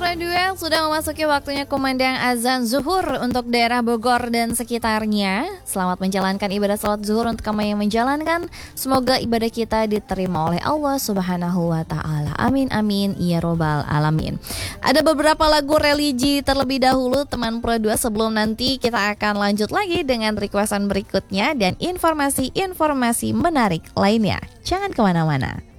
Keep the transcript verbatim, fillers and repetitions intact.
Dua sudah memasuki waktunya kumandang azan zuhur untuk daerah Bogor dan sekitarnya. Selamat menjalankan ibadah salat zuhur untuk kamu yang menjalankan. Semoga ibadah kita diterima oleh Allah Subhanahu wa taala. Amin amin ya robbal alamin. Ada beberapa lagu religi terlebih dahulu teman Pro dua sebelum nanti kita akan lanjut lagi dengan requestan berikutnya dan informasi-informasi menarik lainnya. Jangan kemana-mana.